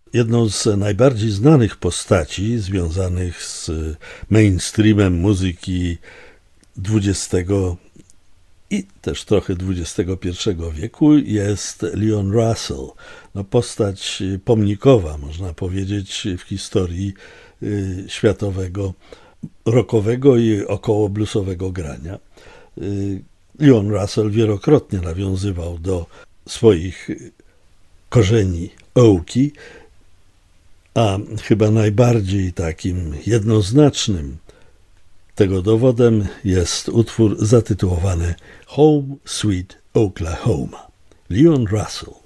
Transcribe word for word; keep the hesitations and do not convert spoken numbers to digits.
Jedną z najbardziej znanych postaci związanych z mainstreamem muzyki dwudziestego i też trochę dwudziestego pierwszego wieku jest Leon Russell. No, postać pomnikowa, można powiedzieć, w historii y, światowego rockowego i około bluesowego grania. Y, Leon Russell wielokrotnie nawiązywał do swoich korzeni ołki, a chyba najbardziej takim jednoznacznym tego dowodem jest utwór zatytułowany Home Sweet Oklahoma. Leon Russell.